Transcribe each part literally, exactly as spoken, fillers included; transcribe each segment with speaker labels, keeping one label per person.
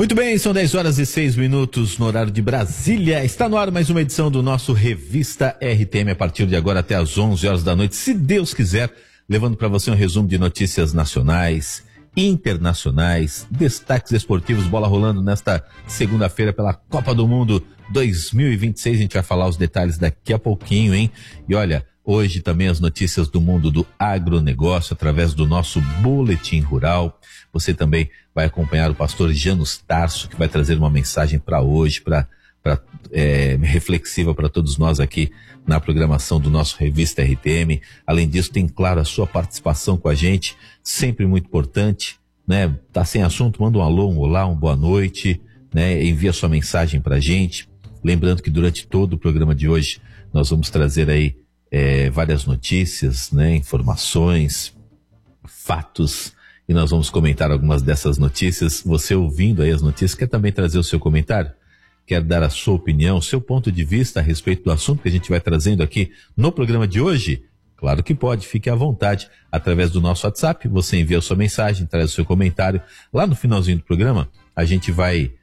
Speaker 1: Muito bem, são dez horas e seis minutos no horário de Brasília. Está no ar mais uma edição do nosso Revista R T M a partir de agora até às onze horas da noite, se Deus quiser, levando para você um resumo de notícias nacionais, internacionais, destaques esportivos, bola rolando nesta segunda-feira pela Copa do Mundo dois mil e vinte e seis. A gente vai falar os detalhes daqui a pouquinho, hein? E olha, hoje também as notícias do mundo do agronegócio através do nosso Boletim Rural. Você também vai acompanhar o pastor Janus Tarso, que vai trazer uma mensagem para hoje, para é, reflexiva para todos nós aqui na programação do nosso Revista R T M. Além disso, tem, claro, a sua participação com a gente, sempre muito importante, né? Tá sem assunto, manda um alô, um olá, uma boa noite, né? Envia sua mensagem para a gente. Lembrando que durante todo o programa de hoje nós vamos trazer aí é, várias notícias, né? Informações, fatos, e nós vamos comentar algumas dessas notícias. Você ouvindo aí as notícias, quer também trazer o seu comentário? Quer dar a sua opinião, o seu ponto de vista a respeito do assunto que a gente vai trazendo aqui no programa de hoje? Claro que pode, fique à vontade. Através do nosso WhatsApp, você envia a sua mensagem, traz o seu comentário. Lá no finalzinho do programa, a gente vai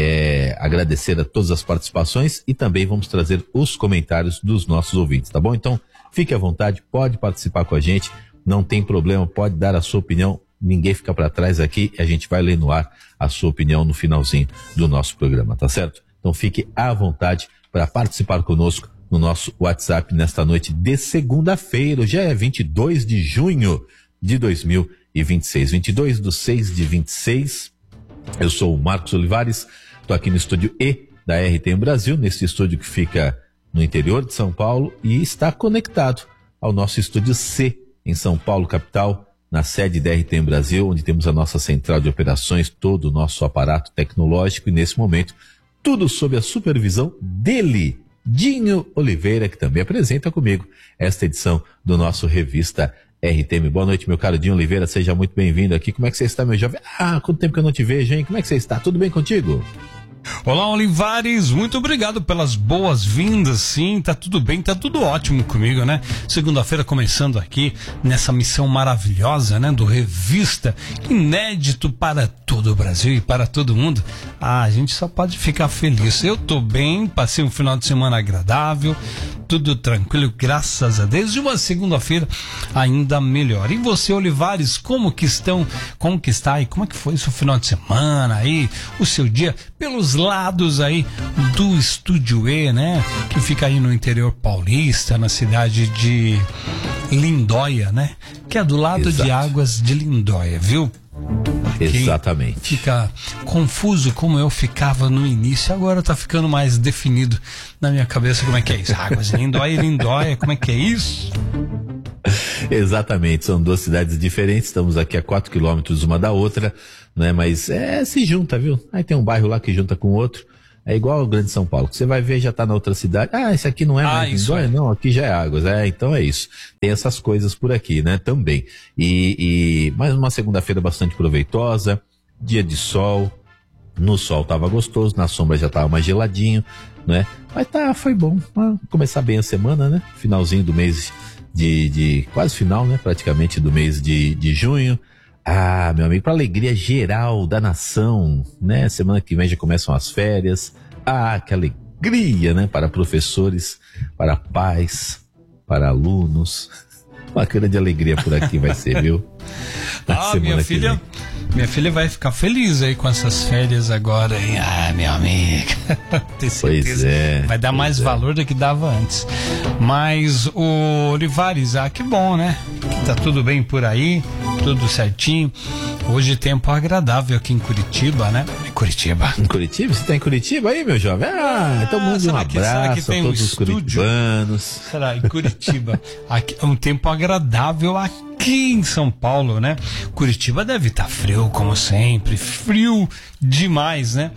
Speaker 1: é, agradecer a todas as participações e também vamos trazer os comentários dos nossos ouvintes, tá bom? Então, fique à vontade, pode participar com a gente, não tem problema, pode dar a sua opinião. Ninguém fica para trás aqui e a gente vai ler no ar a sua opinião no finalzinho do nosso programa, tá certo? Então fique à vontade para participar conosco no nosso WhatsApp nesta noite de segunda-feira. Hoje é vinte e dois de junho de dois mil e vinte e seis. vinte e dois de seis de vinte e seis. Eu sou o Marcos Olivares, estou aqui no estúdio E da R T M Brasil, nesse estúdio que fica no interior de São Paulo e está conectado ao nosso estúdio C em São Paulo, capital, na sede da R T M Brasil, onde temos a nossa central de operações, todo o nosso aparato tecnológico e nesse momento, tudo sob a supervisão dele, Dinho Oliveira, que também apresenta comigo esta edição do nosso Revista R T M. Boa noite, meu caro Dinho Oliveira, seja muito bem-vindo aqui. Como é que você está, meu jovem? Ah, quanto tempo que eu não te vejo, hein? Como é que você está? Tudo bem contigo?
Speaker 2: Olá, Olivares, muito obrigado pelas boas-vindas. Sim, tá tudo bem, tá tudo ótimo comigo, né? Segunda-feira começando aqui nessa missão maravilhosa, né? Do Revista, inédito para todo o Brasil e para todo mundo. Ah, a gente só pode ficar feliz. Eu tô bem, passei um final de semana agradável, tudo tranquilo, graças a Deus. E uma segunda-feira ainda melhor. E você, Olivares, como que estão, como que está aí? Como é que foi o seu final de semana aí? O seu dia? Pelos lados aí do Estúdio E, né? Que fica aí no interior paulista, na cidade de Lindóia, né? Que é do lado Exato. de Águas de Lindóia, viu?
Speaker 1: Exatamente.
Speaker 2: Que fica confuso como eu ficava no início, agora tá ficando mais definido na minha cabeça como é que é isso. Águas de Lindóia e Lindóia, como é que é isso?
Speaker 1: Exatamente, são duas cidades diferentes, estamos aqui a quatro quilômetros uma da outra, né? Mas é, se junta, viu? Aí tem um bairro lá que junta com o outro, é igual ao Grande São Paulo, que você vai ver já tá na outra cidade, ah, esse aqui não é
Speaker 2: ah,
Speaker 1: mais Lindóia, é. não, aqui já é Águas, é, então é isso, tem essas coisas por aqui, né, também, e, e mais uma segunda-feira bastante proveitosa, dia de sol, no sol tava gostoso, na sombra já tava mais geladinho, né, mas tá, foi bom, ah, começar bem a semana, né, finalzinho do mês De, de quase final, né? Praticamente do mês de, de junho. Ah, meu amigo, para alegria geral da nação, né? Semana que vem já começam as férias. Ah, que alegria, né? Para professores, para pais, para alunos. Uma grande alegria por aqui vai ser, viu?
Speaker 2: Na ah, minha filha, minha filha vai ficar feliz aí com essas férias agora, hein? Ah, meu amigo. Tem certeza.
Speaker 1: Pois é.
Speaker 2: Vai dar mais
Speaker 1: é.
Speaker 2: valor do que dava antes. Mas o Olivares, ah, que bom, né? Que tá tudo bem por aí, tudo certinho. Hoje tempo agradável aqui em Curitiba, né? Em Curitiba.
Speaker 1: Em Curitiba? Você tá em Curitiba aí, meu jovem? Ah, então mande um
Speaker 2: que,
Speaker 1: abraço
Speaker 2: que tem
Speaker 1: a todos
Speaker 2: um
Speaker 1: os curitibanos.
Speaker 2: Será? Em Curitiba. Aqui, um tempo agradável aqui em São Paulo, né? Curitiba deve estar frio, como sempre. Frio demais, né?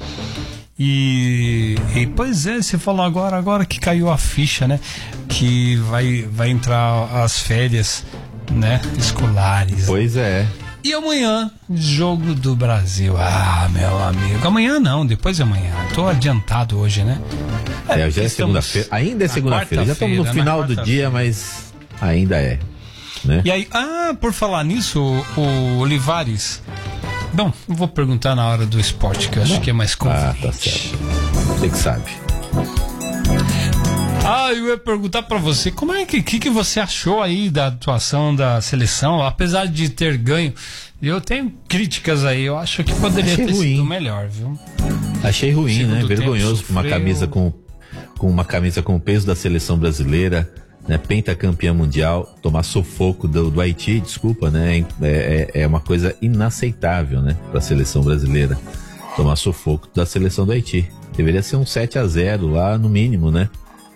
Speaker 2: E, e pois é, você falou agora, agora que caiu a ficha, né? Que vai, vai entrar as férias, né? Escolares.
Speaker 1: Pois é.
Speaker 2: E amanhã, jogo do Brasil. Ah, meu amigo. Amanhã não, depois de amanhã. Tô adiantado hoje, né?
Speaker 1: É, hoje é segunda-feira. Ainda é segunda-feira. Já estamos no final do dia, mas ainda é. Né?
Speaker 2: E aí, ah, por falar nisso, o, o Olivares, Bom, eu vou perguntar na hora do esporte, que eu acho Bom, que é mais conveniente.
Speaker 1: Ah, tá certo. Você que sabe.
Speaker 2: Ah, eu ia perguntar pra você, como é que, que, que você achou aí da atuação da seleção, apesar de ter ganho? Eu tenho críticas aí, eu acho que poderia Achei ter ruim. sido melhor, viu?
Speaker 1: Achei ruim, Segundo né? Vergonhoso uma camisa com, com uma camisa com o peso da seleção brasileira, né? Pentacampeã mundial, tomar sufoco do, do Haiti, desculpa, né? É, é, é uma coisa inaceitável, né? Pra seleção brasileira, tomar sufoco da seleção do Haiti. Deveria ser um sete a zero lá no mínimo, né?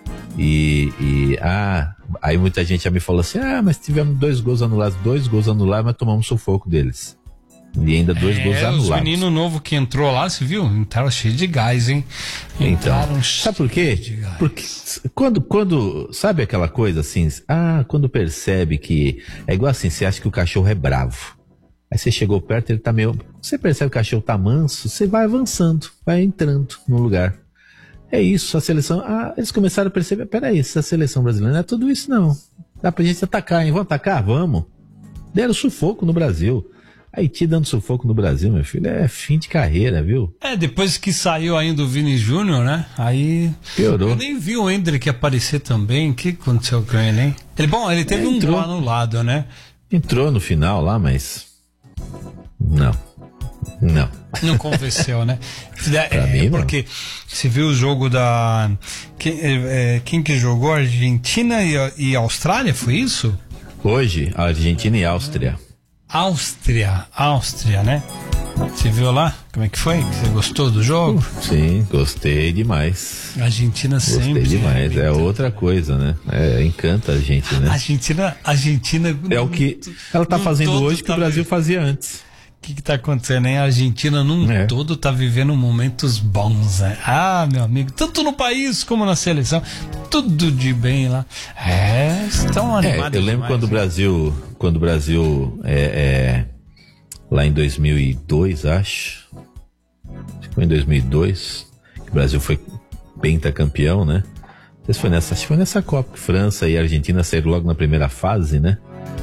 Speaker 1: E, e ah, aí muita gente já me falou assim, ah, mas tivemos dois gols anulados, dois gols anulados, mas tomamos sufoco deles. E ainda dois é, gols anulados.
Speaker 2: Os meninos novos que entrou lá, você viu? Entraram cheio de gás, hein?
Speaker 1: Entraram então, sabe por quê? Porque quando, quando, sabe aquela coisa assim, ah, quando percebe que, é igual assim, você acha que o cachorro é bravo. Aí você chegou perto, ele tá meio, você percebe que o cachorro tá manso, você vai avançando, vai entrando no lugar. É isso, a seleção... Ah, eles começaram a perceber... Peraí, essa seleção brasileira não é tudo isso, não. Dá pra gente atacar, hein? Vamos atacar? Vamos. Deram sufoco no Brasil. Haiti dando sufoco no Brasil, meu filho, é fim de carreira, viu?
Speaker 2: É, depois que saiu ainda o Vini Júnior, né? Aí...
Speaker 1: Piorou.
Speaker 2: Eu nem vi o Hendrick aparecer também. O que aconteceu com ele, hein? Ele, bom, ele teve é, um gol anulado, né?
Speaker 1: Entrou no final lá, mas... Não. Não.
Speaker 2: Não convenceu, né?
Speaker 1: É,
Speaker 2: é,
Speaker 1: mim,
Speaker 2: porque você viu o jogo da... Quem, é, quem que jogou? Argentina e, e Austrália, foi isso?
Speaker 1: Hoje, Argentina e Áustria.
Speaker 2: Áustria, Áustria, né? Você viu lá? Como é que foi? Você gostou do jogo?
Speaker 1: Sim, gostei demais.
Speaker 2: A Argentina
Speaker 1: gostei
Speaker 2: sempre.
Speaker 1: Gostei demais, é outra coisa, né? É, encanta a gente, né?
Speaker 2: A Argentina, a Argentina...
Speaker 1: É o que ela tá fazendo hoje que tá o Brasil fazia antes.
Speaker 2: O que que tá acontecendo, hein? A Argentina num é. todo tá vivendo momentos bons, né? Ah, meu amigo, tanto no país como na seleção, tudo de bem lá. É, estão animados.
Speaker 1: É, eu lembro demais, quando o Brasil, quando o Brasil, é, é, lá em dois mil e dois, acho, acho que foi em dois mil e dois, que o Brasil foi pentacampeão, né? Não sei se foi nessa, acho que foi nessa Copa que França e Argentina saíram logo na primeira fase, né?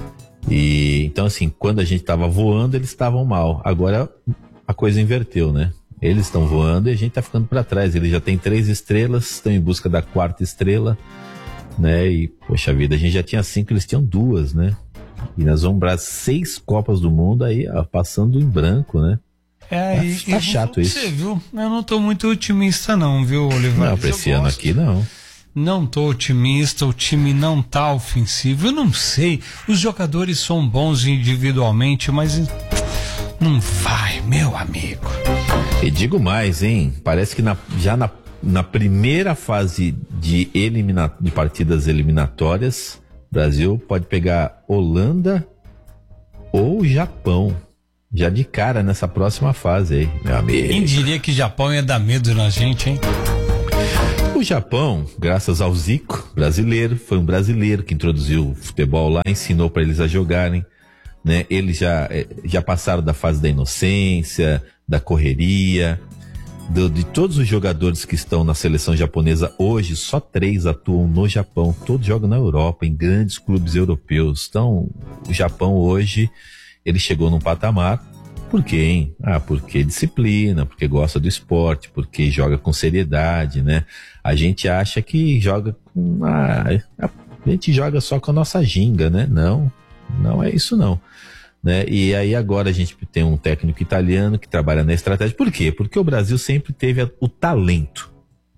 Speaker 1: E então assim, quando a gente estava voando, eles estavam mal. Agora a coisa inverteu, né? Eles estão voando e a gente tá ficando para trás. Eles já tem três estrelas, estão em busca da quarta estrela, né? E poxa vida, a gente já tinha cinco, eles tinham duas, né? E nós vamos para seis Copas do Mundo aí, ó, passando em branco, né?
Speaker 2: É, e, tá chato isso. Você viu? Eu não tô muito otimista não, viu, Olivar?
Speaker 1: Não, pra esse ano aqui não.
Speaker 2: Não tô otimista, o time não tá ofensivo, eu não sei, os jogadores são bons individualmente, mas não vai, meu amigo.
Speaker 1: E digo mais, hein, parece que na, já na, na primeira fase de, elimina, de partidas eliminatórias, o Brasil pode pegar Holanda ou Japão, já de cara nessa próxima fase aí, meu amigo.
Speaker 2: Quem diria que Japão ia dar medo na gente, hein?
Speaker 1: O Japão, graças ao Zico, brasileiro, foi um brasileiro que introduziu o futebol lá, ensinou para eles a jogarem, né? Eles já, já passaram da fase da inocência, da correria, do, de todos os jogadores que estão na seleção japonesa hoje, só três atuam no Japão, todos jogam na Europa, em grandes clubes europeus. Então, o Japão hoje, ele chegou num patamar. Por quê, hein? Ah, porque disciplina, porque gosta do esporte, porque joga com seriedade, né? A gente acha que joga com... Ah, a gente joga só com a nossa ginga, né? Não, não é isso não. Né? E aí agora a gente tem um técnico italiano que trabalha na estratégia. Por quê? Porque o Brasil sempre teve a, o talento.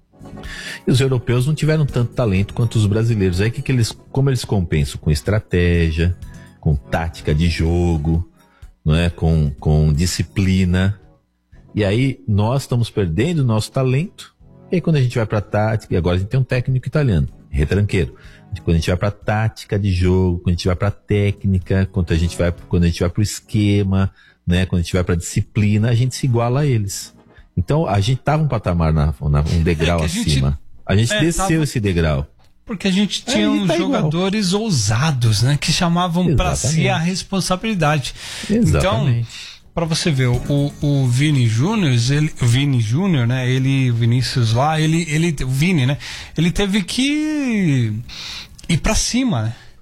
Speaker 1: E os europeus não tiveram tanto talento quanto os brasileiros. Aí que, que eles, como eles compensam? Com estratégia, com tática de jogo, não é? com, com disciplina. E aí nós estamos perdendo o nosso talento. E aí quando a gente vai para tática, e agora a gente tem um técnico italiano, retranqueiro. Quando a gente vai para tática de jogo, quando a gente vai para técnica, quando a gente vai, quando a gente vai para o esquema, né? Quando a gente vai para disciplina, a gente se iguala a eles. Então a gente tava um patamar na, na um degrau é a acima. Gente, a gente é, desceu tava... esse degrau.
Speaker 2: Porque a gente tinha é, uns tá jogadores igual. ousados, né? Que chamavam para si a responsabilidade.
Speaker 1: Exatamente.
Speaker 2: Então, para você ver, o, o Vini Júnior, ele, o Vini Júnior, né? Ele, o Vinícius lá, ele, ele, o Vini, né? Ele teve que ir para cima, né?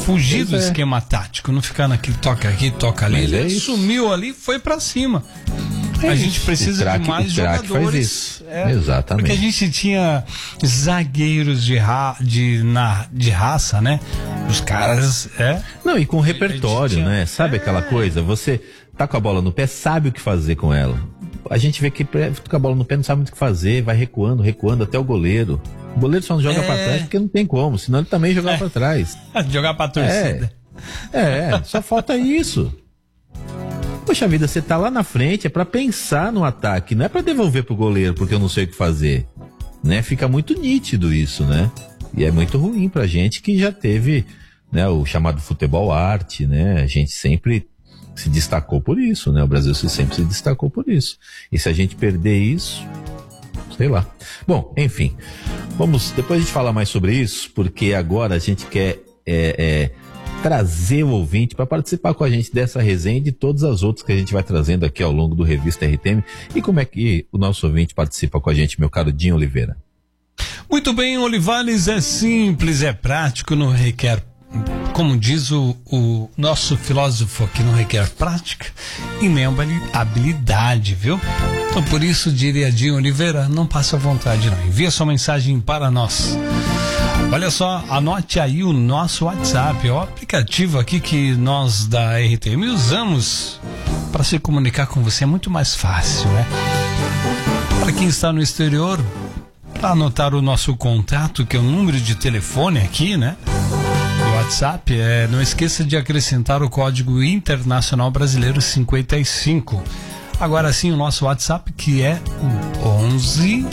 Speaker 2: fugir
Speaker 1: Pois
Speaker 2: do
Speaker 1: é.
Speaker 2: esquema tático, não ficar naquele toca aqui, toca ali.
Speaker 1: Mas
Speaker 2: Ele
Speaker 1: é isso.
Speaker 2: sumiu ali, foi pra cima.
Speaker 1: É
Speaker 2: a gente
Speaker 1: isso.
Speaker 2: precisa
Speaker 1: O craque-
Speaker 2: de mais
Speaker 1: o craque
Speaker 2: jogadores.
Speaker 1: faz isso.
Speaker 2: É,
Speaker 1: Exatamente.
Speaker 2: Porque a gente tinha zagueiros de, ra, de, na, de raça, né? Os caras, é.
Speaker 1: Não, e com repertório,
Speaker 2: tinha-
Speaker 1: né? Sabe
Speaker 2: É.
Speaker 1: aquela coisa? Você tá com a bola no pé, sabe o que fazer com ela. A gente vê que tá com a bola no pé, não sabe muito o que fazer, vai recuando, recuando até o goleiro. O goleiro só não joga
Speaker 2: É.
Speaker 1: pra trás porque não tem como, senão ele também jogava
Speaker 2: É.
Speaker 1: pra trás.
Speaker 2: Jogar pra torcida.
Speaker 1: É, só falta isso. Poxa vida, você tá lá na frente, é pra pensar no ataque, não é pra devolver pro goleiro porque eu não sei o que fazer. Né? Fica muito nítido isso, né? E é muito ruim pra gente que já teve, né, o chamado futebol arte, né? A gente sempre se destacou por isso, né? O Brasil sempre se destacou por isso. E se a gente perder isso, sei lá. Bom, enfim, vamos, depois a gente fala mais sobre isso, porque agora a gente quer é, é, trazer o ouvinte para participar com a gente dessa resenha e de todas as outras que a gente vai trazendo aqui ao longo do Revista R T M. E como é que o nosso ouvinte participa com a gente, meu caro Dinho Oliveira?
Speaker 2: Muito bem, Olivares, é simples, é prático, não requer, como diz o, o nosso filósofo aqui, não requer prática e nem habilidade, viu? Então por isso diria Dinho Oliveira, não passe à vontade não, envia sua mensagem para nós. Olha só, anote aí o nosso WhatsApp, é o aplicativo aqui que nós da R T M usamos para se comunicar com você, é muito mais fácil, né? Para quem está no exterior, para anotar o nosso contato, que é o número de telefone aqui, né? Do WhatsApp, é, não esqueça de acrescentar o código internacional brasileiro cinquenta e cinco. Agora sim, o nosso WhatsApp, que é o onze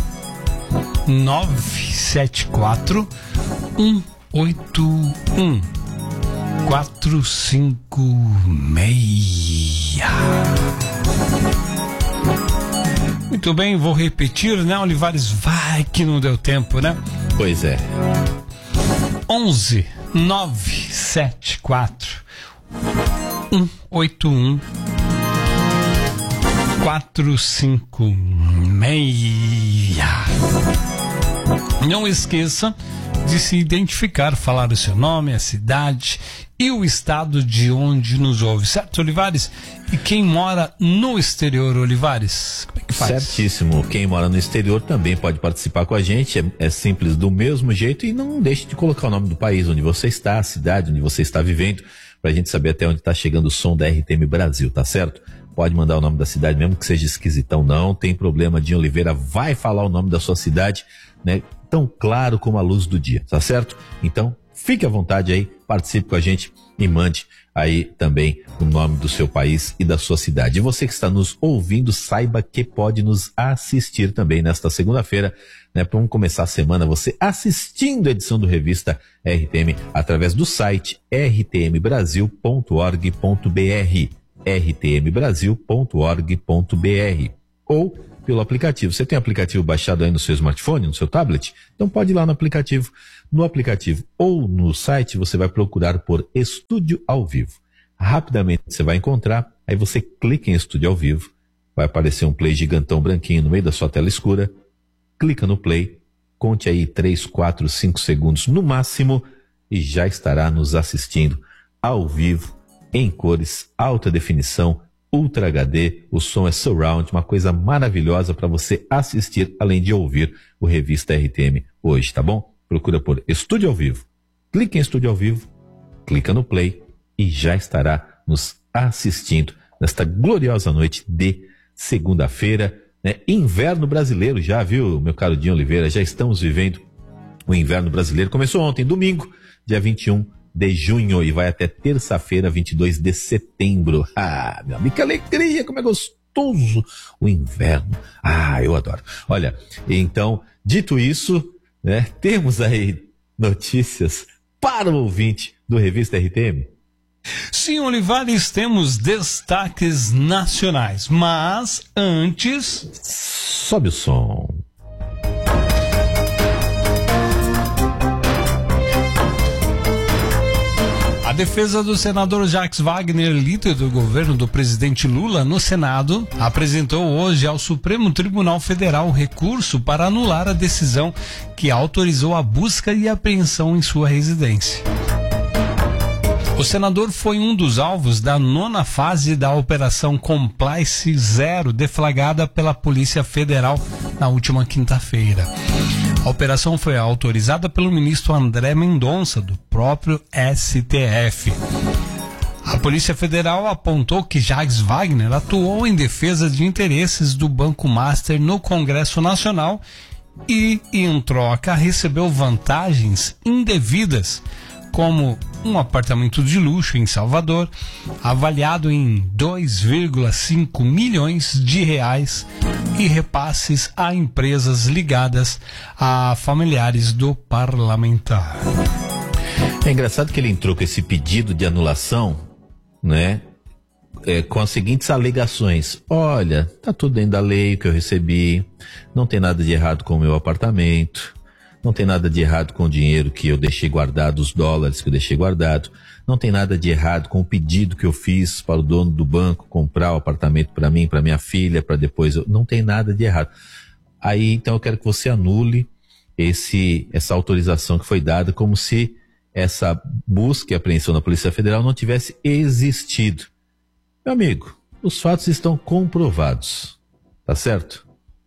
Speaker 2: nove sete quatro um oito um quatro cinco seis. Muito bem, vou repetir, né, Olivares? Vai que não deu tempo, né?
Speaker 1: Pois é.
Speaker 2: onze nove sete quatro um oito um quatro cinco seis. Não esqueça de se identificar, falar o seu nome, a cidade e o estado de onde nos ouve, certo, Olivares? E quem mora no exterior, Olivares, como é que faz?
Speaker 1: Certíssimo. Quem mora no exterior também pode participar com a gente. É, é simples do mesmo jeito e não deixe de colocar o nome do país onde você está, a cidade onde você está vivendo, pra gente saber até onde está chegando o som da R T M Brasil, tá certo? Pode mandar o nome da cidade, mesmo que seja esquisitão, não tem problema. Dinho Oliveira vai falar o nome da sua cidade, né? Tão claro como a luz do dia, tá certo? Então, fique à vontade aí, participe com a gente e mande aí também o nome do seu país e da sua cidade. E você que está nos ouvindo, saiba que pode nos assistir também nesta segunda-feira, né? Vamos começar a semana você assistindo a edição do Revista R T M através do site r t m brasil ponto org ponto b r, r t m brasil ponto org ponto b r, ou pelo aplicativo. Você tem o aplicativo baixado aí no seu smartphone, no seu tablet? Então pode ir lá no aplicativo. No aplicativo ou no site você vai procurar por Estúdio ao Vivo. Rapidamente você vai encontrar, aí você clica em Estúdio ao Vivo, vai aparecer um play gigantão branquinho no meio da sua tela escura, clica no play, conte aí três, quatro, cinco segundos no máximo e já estará nos assistindo ao vivo, em cores, alta definição, Ultra H D, o som é surround, uma coisa maravilhosa para você assistir, além de ouvir o Revista R T M hoje, tá bom? Procura por Estúdio ao Vivo, clique em Estúdio ao Vivo, clica no play e já estará nos assistindo nesta gloriosa noite de segunda-feira, né? Inverno brasileiro já, viu, meu caro Dinho Oliveira? Já estamos vivendo o inverno brasileiro. Começou ontem, domingo, dia vinte e um de junho e vai até terça-feira, vinte e dois de setembro. Ah, meu amigo, que alegria, como é gostoso o inverno. Ah, eu adoro. Olha, então, dito isso, né, temos aí notícias para o ouvinte do Revista R T M.
Speaker 2: Sim, Olivares, temos destaques nacionais, mas antes...
Speaker 1: Sobe o som.
Speaker 2: A defesa do senador Jacques Wagner, líder do governo do presidente Lula no Senado, apresentou hoje ao Supremo Tribunal Federal recurso para anular a decisão que autorizou a busca e apreensão em sua residência. O senador foi um dos alvos da nona fase da Operação Compliance Zero, deflagrada pela Polícia Federal na última quinta-feira. A operação foi autorizada pelo ministro André Mendonça, do próprio S T F. A Polícia Federal apontou que Jacques Wagner atuou em defesa de interesses do Banco Master no Congresso Nacional e, em troca, recebeu vantagens indevidas, como um apartamento de luxo em Salvador, avaliado em dois vírgula cinco milhões de reais, e repasses a empresas ligadas a familiares do parlamentar.
Speaker 1: É engraçado que ele entrou com esse pedido de anulação, né? É, com as seguintes alegações: olha, tá tudo dentro da lei que eu recebi, não tem nada de errado com o meu apartamento, não tem nada de errado com o dinheiro que eu deixei guardado, os dólares que eu deixei guardado, não tem nada de errado com o pedido que eu fiz para o dono do banco comprar o apartamento para mim, para minha filha, para depois eu... não tem nada de errado. Aí então eu quero que você anule esse, essa autorização que foi dada, como se essa busca e apreensão da Polícia Federal não tivesse existido. Meu amigo, os fatos estão comprovados, tá certo?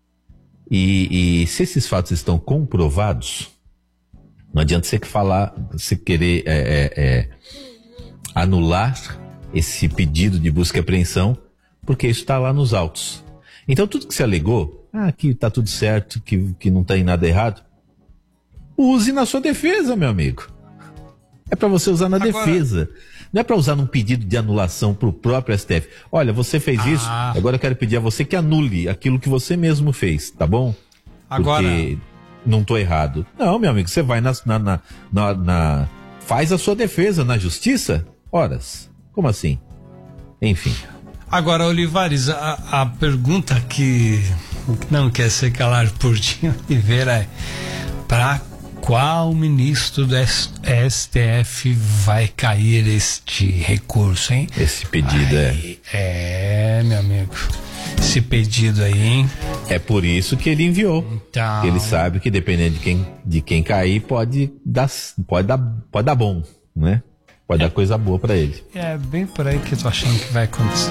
Speaker 1: E, e se esses fatos estão comprovados, não adianta você que falar, você querer é, é, é, anular esse pedido de busca e apreensão, porque isso está lá nos autos. Então tudo que você alegou, ah, que está tudo certo, que, que não tem nada errado, use na sua defesa, meu amigo. É para você usar na Agora... defesa. Não é para usar num pedido de anulação para o próprio S T F. Olha, você fez ah. isso, agora eu quero pedir a você que anule aquilo que você mesmo fez, tá bom?
Speaker 2: Agora...
Speaker 1: Porque não tô errado. Não, meu amigo, você vai na, na, na, na, na... faz a sua defesa na justiça? Horas. Como assim? Enfim.
Speaker 2: Agora, Olivares, a, a pergunta que não quer ser calado por Dinho Oliveira é: para qual ministro do S T F vai cair este recurso, hein?
Speaker 1: Esse pedido
Speaker 2: aí, é... É, meu amigo. Esse pedido aí, hein?
Speaker 1: É por isso que ele enviou.
Speaker 2: Então...
Speaker 1: Ele sabe que dependendo de quem, de quem cair, pode dar, pode dar, pode dar bom, né? Pode é. dar coisa boa pra ele.
Speaker 2: É bem por aí que eu tô achando que vai acontecer.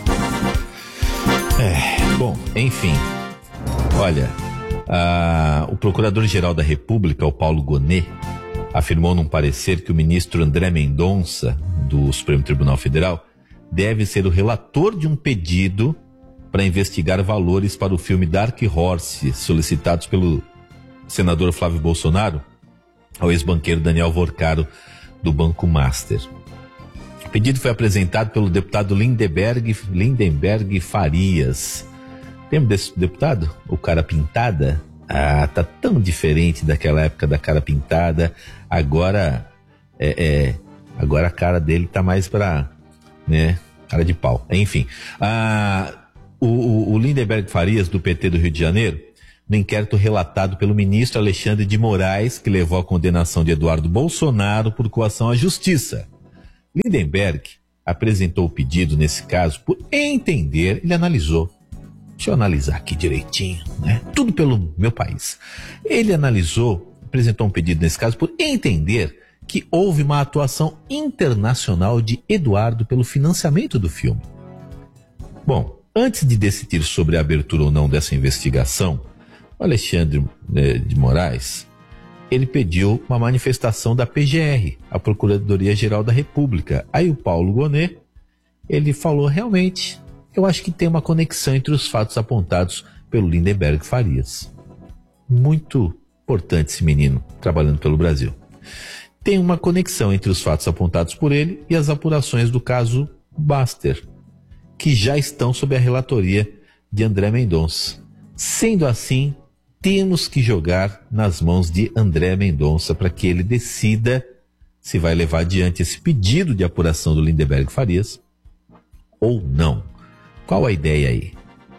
Speaker 1: É, bom, enfim. Olha... Ah, o Procurador-Geral da República, o Paulo Gonet, afirmou num parecer que o ministro André Mendonça, do Supremo Tribunal Federal, deve ser o relator de um pedido para investigar valores para o filme Dark Horse, solicitados pelo senador Flávio Bolsonaro ao ex-banqueiro Daniel Vorcaro, do Banco Master. O pedido foi apresentado pelo deputado Lindenberg, Lindenberg Farias. Lembra desse deputado? O cara pintada? Ah, tá tão diferente daquela época da cara pintada. Agora, é, é, agora a cara dele tá mais pra, né, cara de pau. Enfim, ah, o, o, o Lindenberg Farias, do P T do Rio de Janeiro, no inquérito relatado pelo ministro Alexandre de Moraes, que levou à condenação de Eduardo Bolsonaro por coação à justiça. Lindenberg apresentou o pedido nesse caso por entender, ele analisou. Deixa eu analisar aqui direitinho, né? Tudo pelo meu país. Ele analisou, apresentou um pedido nesse caso por entender que houve uma atuação internacional de Eduardo pelo financiamento do filme. Bom, antes de decidir sobre a abertura ou não dessa investigação, o Alexandre eh, de Moraes, ele pediu uma manifestação da P G R, a Procuradoria-Geral da República. Aí o Paulo Gonet, ele falou realmente... Eu acho que tem uma conexão entre os fatos apontados pelo Lindenberg Farias. Muito importante esse menino trabalhando pelo Brasil. Tem uma conexão entre os fatos apontados por ele e as apurações do caso Baster, que já estão sob a relatoria de André Mendonça. Sendo assim, temos que jogar nas mãos de André Mendonça para que ele decida se vai levar adiante esse pedido de apuração do Lindenberg Farias ou não. Qual a ideia aí?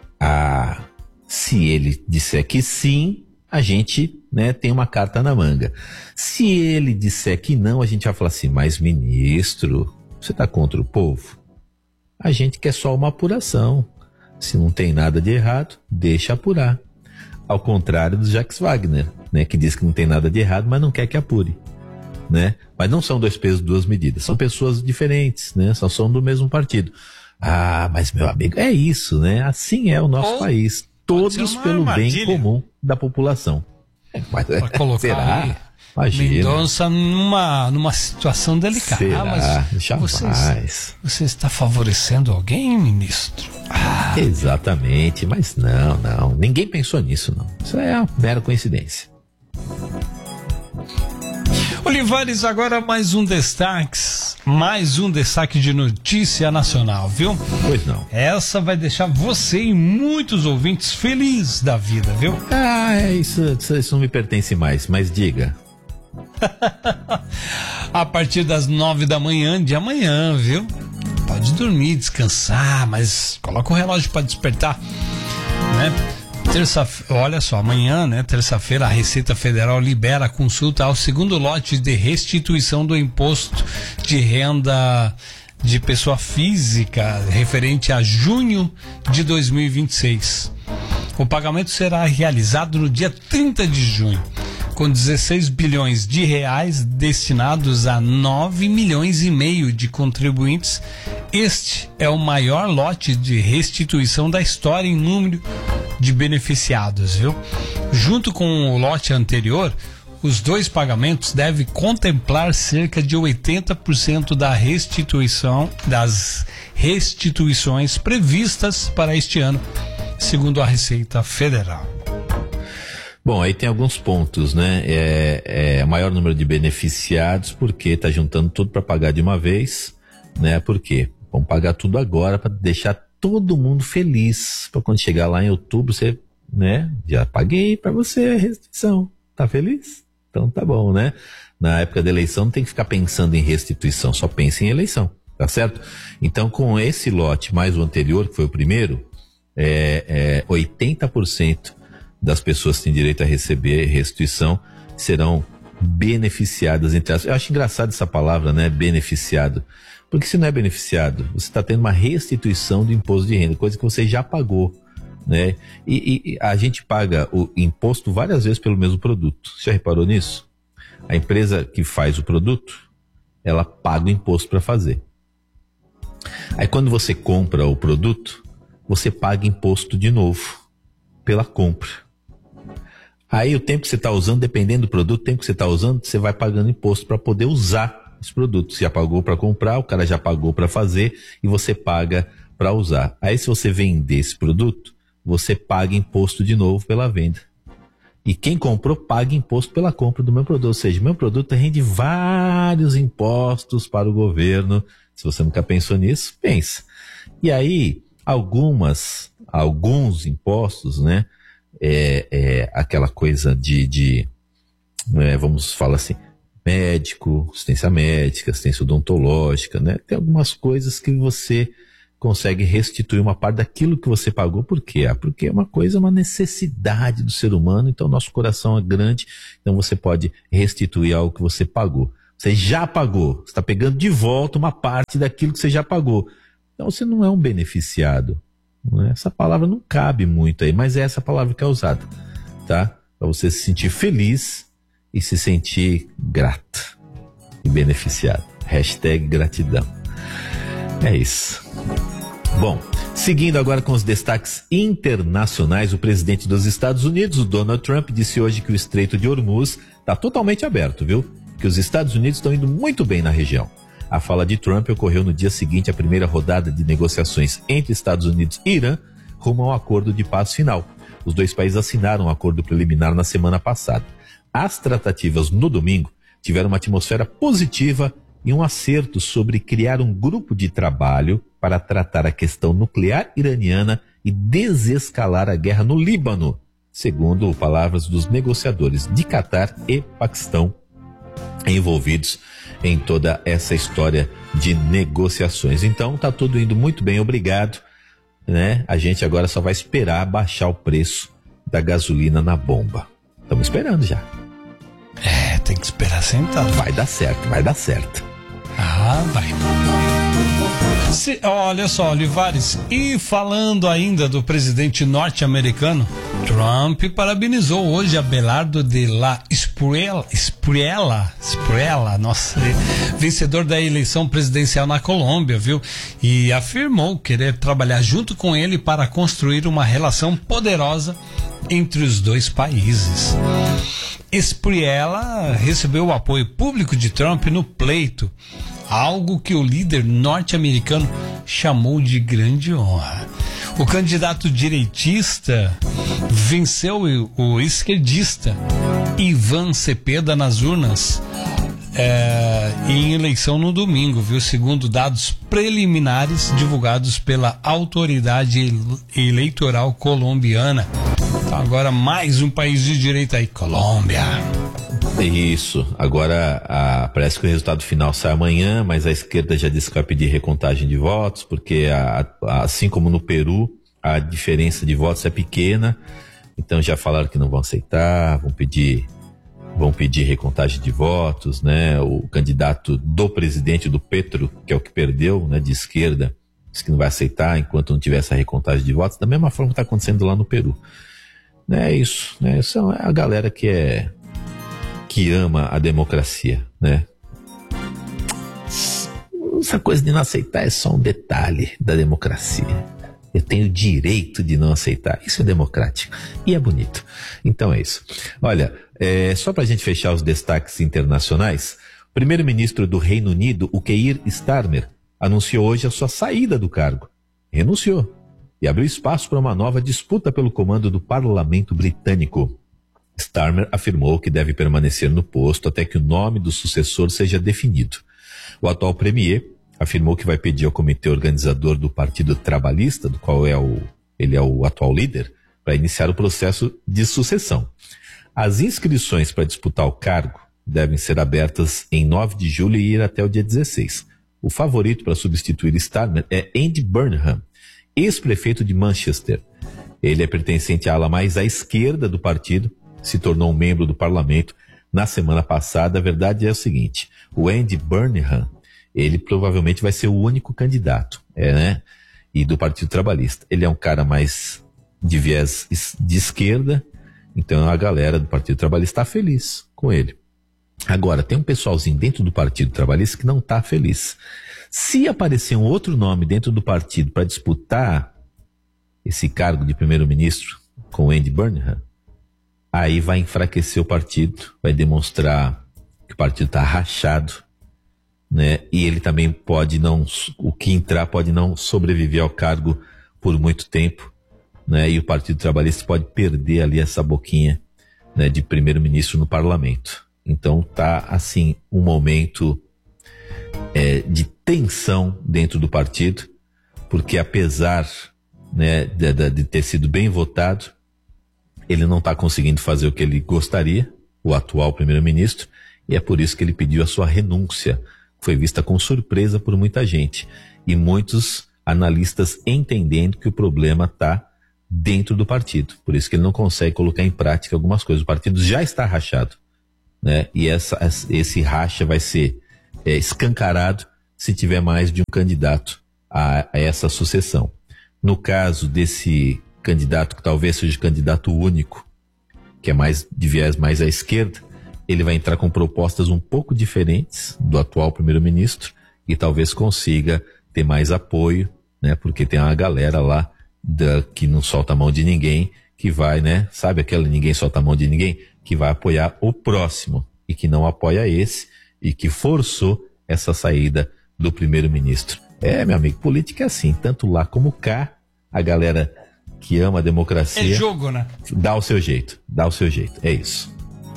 Speaker 1: Ah, se ele disser que sim, a gente, né, tem uma carta na manga. Se ele disser que não, a gente vai falar assim, mas ministro, você está contra o povo? A gente quer só uma apuração. Se não tem nada de errado, deixa apurar. Ao contrário do Jacques Wagner, né, que diz que não tem nada de errado, mas não quer que apure. né? Mas não são dois pesos, duas medidas. São pessoas diferentes, né? Só são do mesmo partido. Ah, mas meu amigo, é isso, né? Assim é o nosso
Speaker 2: Ou
Speaker 1: país. Todos pelo bem comum da população. É, mas,
Speaker 2: pra colocar
Speaker 1: será?
Speaker 2: aí
Speaker 1: Imagina.
Speaker 2: Mendonça numa, numa situação delicada.
Speaker 1: Será?
Speaker 2: Ah, mas
Speaker 1: Jamais.
Speaker 2: Você, você está favorecendo alguém, ministro? Ah,
Speaker 1: exatamente, mas não, não. Ninguém pensou nisso, não. Isso é uma mera coincidência.
Speaker 2: Olivares, agora mais um destaque, mais um destaque de notícia nacional, viu?
Speaker 1: Pois não.
Speaker 2: Essa vai deixar você e muitos ouvintes felizes da vida, viu?
Speaker 1: Ah, é isso, isso, isso não me pertence mais, mas diga.
Speaker 2: A partir das nove da manhã de amanhã, viu? Pode dormir, descansar, mas coloca o relógio para despertar, né? Terça, olha só, amanhã, né, terça-feira, a Receita Federal libera a consulta ao segundo lote de restituição do imposto de renda de pessoa física referente a junho de dois mil e vinte e seis. O pagamento será realizado no dia trinta de junho, com dezesseis bilhões de reais destinados a nove milhões e meio de contribuintes. Este é o maior lote de restituição da história em número de beneficiados, viu? Junto com o lote anterior, os dois pagamentos devem contemplar cerca de oitenta por cento da restituição, das restituições previstas para este ano, segundo a Receita Federal.
Speaker 1: Bom, aí tem alguns pontos, né? É, é maior número de beneficiados, porque tá juntando tudo para pagar de uma vez, né? Por quê? Vamos pagar tudo agora para deixar todo mundo feliz, para quando chegar lá em outubro você, né? Já paguei para você a restituição. Tá feliz? Então tá bom, né? Na época da eleição não tem que ficar pensando em restituição, só pensa em eleição, tá certo? Então com esse lote mais o anterior, que foi o primeiro, é, é oitenta por cento das pessoas que têm direito a receber restituição serão beneficiadas, entre as... Eu acho engraçado essa palavra, né? Beneficiado. Porque se não é beneficiado, você está tendo uma restituição do imposto de renda, coisa que você já pagou, né? E, e a gente paga o imposto várias vezes pelo mesmo produto. Você já reparou nisso? A empresa que faz o produto, ela paga o imposto para fazer. Aí quando você compra o produto, você paga imposto de novo pela compra. Aí o tempo que você está usando, dependendo do produto, o tempo que você está usando, você vai pagando imposto para poder usar esse produto. Você já pagou para comprar, o cara já pagou para fazer e você paga para usar. Aí se você vender esse produto, você paga imposto de novo pela venda. E quem comprou paga imposto pela compra do meu produto. Ou seja, meu produto rende vários impostos para o governo. Se você nunca pensou nisso, pensa. E aí, algumas, alguns impostos, né? É, é aquela coisa de, de é, vamos falar assim, médico, assistência médica, assistência odontológica, né? Tem algumas coisas que você consegue restituir uma parte daquilo que você pagou. Por quê? Ah, porque é uma coisa, uma necessidade do ser humano, então nosso coração é grande, então você pode restituir algo que você pagou. Você já pagou, você está pegando de volta uma parte daquilo que você já pagou. Então você não é um beneficiado. Não é? Essa palavra não cabe muito aí, mas é essa palavra que é usada, tá? Para você se sentir feliz e se sentir grato e beneficiado. Hashtag gratidão. É isso. Bom, seguindo agora com os destaques internacionais, o presidente dos Estados Unidos, o Donald Trump, disse hoje que o Estreito de Hormuz está totalmente aberto, viu? Que os Estados Unidos estão indo muito bem na região. A fala de Trump ocorreu no dia seguinte à primeira rodada de negociações entre Estados Unidos e Irã, rumo ao acordo de paz final. Os dois países assinaram um acordo preliminar na semana passada. As tratativas no domingo tiveram uma atmosfera positiva e um acerto sobre criar um grupo de trabalho para tratar a questão nuclear iraniana e desescalar a guerra no Líbano, segundo palavras dos negociadores de Catar e Paquistão envolvidos em toda essa história de negociações. Então tá tudo indo muito bem, obrigado, né? A gente agora só vai esperar baixar o preço da gasolina na bomba. Estamos esperando já.
Speaker 2: É, tem que esperar sentado.
Speaker 1: Vai dar certo, vai dar certo.
Speaker 2: Ah, vai. Se, olha só, Olivares, e falando ainda do presidente norte-americano, Trump parabenizou hoje Abelardo de la Espriella, Espriella, Espriella, nossa, vencedor da eleição presidencial na Colômbia, viu? E afirmou querer trabalhar junto com ele para construir uma relação poderosa entre os dois países. Espriella recebeu o apoio público de Trump no pleito, algo que o líder norte-americano chamou de grande honra. O candidato direitista venceu o esquerdista Ivan Cepeda nas urnas é, em eleição no domingo, viu? Segundo dados preliminares divulgados pela autoridade eleitoral colombiana. Então agora mais um país de direita aí, Colômbia.
Speaker 1: Isso, agora a, parece que o resultado final sai amanhã, mas a esquerda já disse que vai pedir recontagem de votos, porque a, a, assim como no Peru, a diferença de votos é pequena, então já falaram que não vão aceitar, vão pedir, vão pedir recontagem de votos, né? O candidato do presidente do Petro, que é o que perdeu, né, de esquerda, disse que não vai aceitar enquanto não tiver essa recontagem de votos, da mesma forma que está acontecendo lá no Peru. É isso, né? Isso é a galera que é que ama a democracia, né? Essa coisa de não aceitar é só um detalhe da democracia. Eu tenho o direito de não aceitar. Isso é democrático e é bonito. Então é isso. Olha, é, só pra gente fechar os destaques internacionais, o primeiro-ministro do Reino Unido, o Keir Starmer, anunciou hoje a sua saída do cargo. Renunciou e abriu espaço para uma nova disputa pelo comando do parlamento britânico. Starmer afirmou que deve permanecer no posto até que o nome do sucessor seja definido. O atual premier afirmou que vai pedir ao comitê organizador do Partido Trabalhista, do qual é o, ele é o atual líder, para iniciar o processo de sucessão. As inscrições para disputar o cargo devem ser abertas em nove de julho e ir até o dia dezesseis. O favorito para substituir Starmer é Andy Burnham, ex-prefeito de Manchester. Ele é pertencente à ala mais à esquerda do partido, se tornou um membro do parlamento na semana passada. A verdade é o seguinte, o Andy Burnham, ele provavelmente vai ser o único candidato, é, né? E do Partido Trabalhista. Ele é um cara mais de viés de esquerda, então a galera do Partido Trabalhista está feliz com ele. Agora, tem um pessoalzinho dentro do Partido Trabalhista que não está feliz. Se aparecer um outro nome dentro do partido para disputar esse cargo de primeiro-ministro com o Andy Burnham, aí vai enfraquecer o partido, vai demonstrar que o partido está rachado, né? E ele também pode não, o que entrar pode não sobreviver ao cargo por muito tempo, né? E o Partido Trabalhista pode perder ali essa boquinha, né, de primeiro-ministro no parlamento. Então tá assim um momento é, de tensão dentro do partido, porque apesar, né, de, de, de ter sido bem votado, ele não está conseguindo fazer o que ele gostaria, o atual primeiro-ministro, e é por isso que ele pediu a sua renúncia. Foi vista com surpresa por muita gente, e muitos analistas entendendo que o problema está dentro do partido, por isso que ele não consegue colocar em prática algumas coisas. O partido já está rachado, né? E essa, esse racha vai ser é, escancarado se tiver mais de um candidato a, a essa sucessão. No caso desse candidato, que talvez seja o candidato único, que é mais de viés mais à esquerda, ele vai entrar com propostas um pouco diferentes do atual primeiro-ministro e talvez consiga ter mais apoio, né? Porque tem uma galera lá da, que não solta a mão de ninguém, que vai, né? Sabe aquela ninguém solta a mão de ninguém? Que vai apoiar o próximo e que não apoia esse e que forçou essa saída do primeiro-ministro. É, meu amigo, política é assim, tanto lá como cá, a galera que ama a democracia...
Speaker 2: É jogo, né?
Speaker 1: Dá o seu jeito, dá o seu jeito, é isso.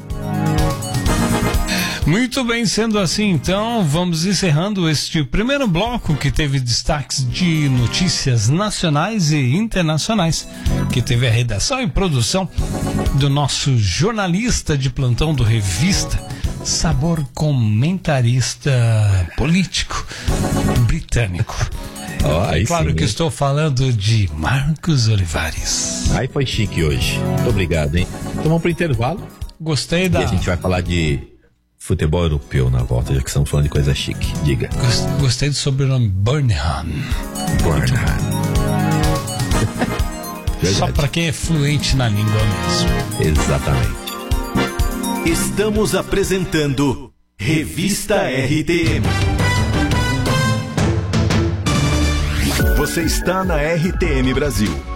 Speaker 2: Muito bem, sendo assim, então, vamos encerrando este primeiro bloco que teve destaques de notícias nacionais e internacionais, que teve a redação e produção do nosso jornalista de plantão do Revista, Sabor, comentarista político britânico.
Speaker 1: Oh,
Speaker 2: é claro
Speaker 1: sim,
Speaker 2: que
Speaker 1: hein?
Speaker 2: Estou falando de Marcos Olivares.
Speaker 1: Aí foi chique hoje. Muito obrigado, hein? Então vamos pro intervalo.
Speaker 2: Gostei da...
Speaker 1: E a gente vai falar de futebol europeu na volta, já que estamos falando de coisa chique. Diga.
Speaker 2: Gostei do sobrenome Burnham.
Speaker 1: Burnham.
Speaker 2: Só para quem é fluente na língua mesmo.
Speaker 1: Exatamente.
Speaker 3: Estamos apresentando Revista R T M. Você está na R T M Brasil.